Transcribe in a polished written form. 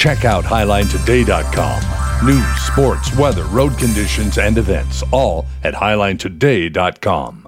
Check out HighlineToday.com. News, sports, weather, road conditions, and events, all at HighlineToday.com.